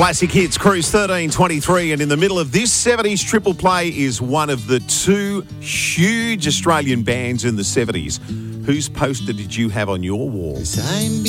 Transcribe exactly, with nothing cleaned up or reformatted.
Classic Hits Cruise thirteen twenty-three, and in the middle of this seventies triple play is one of the two huge Australian bands in the seventies. Whose poster did you have on your wall?